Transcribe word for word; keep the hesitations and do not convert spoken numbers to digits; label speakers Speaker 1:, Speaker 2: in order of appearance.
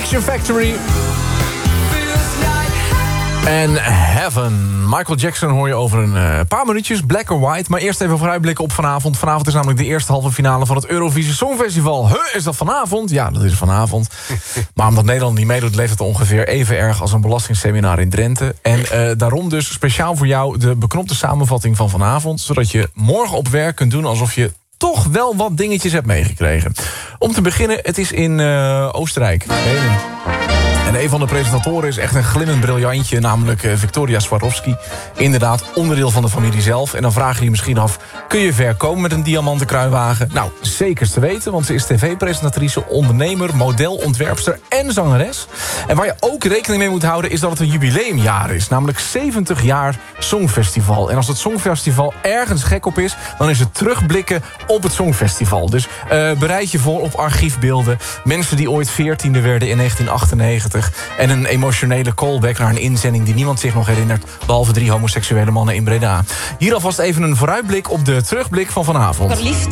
Speaker 1: Action Factory. En Heaven. Michael Jackson hoor je over een uh, paar minuutjes. Black or White. Maar eerst even vooruitblikken op vanavond. Vanavond is namelijk de eerste halve finale van het Eurovisie Songfestival. Huh, is dat vanavond? Ja, dat is vanavond. Maar omdat Nederland niet meedoet, leeft het ongeveer even erg als een belastingsseminar in Drenthe. En uh, daarom dus speciaal voor jou de beknopte samenvatting van vanavond. Zodat je morgen op werk kunt doen alsof je toch wel wat dingetjes hebt meegekregen. Om te beginnen, het is in uh, Oostenrijk. Wenen. En een van de presentatoren is echt een glimmend briljantje, namelijk uh, Victoria Swarovski. Inderdaad, onderdeel van de familie zelf. En dan vraag je je misschien af, kun je ver komen met een diamanten kruiwagen? Nou, zeker te weten, want ze is tv-presentatrice, ondernemer, model, ontwerpster en zangeres. En waar je ook rekening mee moet houden, is dat het een jubileumjaar is. Namelijk zeventig jaar Songfestival. En als het Songfestival ergens gek op is, dan is het terugblikken op het Songfestival. Dus uh, bereid je voor op archiefbeelden. Mensen die ooit veertiende werden in negentien achtennegentig. En een emotionele callback naar een inzending die niemand zich nog herinnert, behalve drie homoseksuele mannen in Breda. Hier alvast even een vooruitblik op de terugblik van vanavond.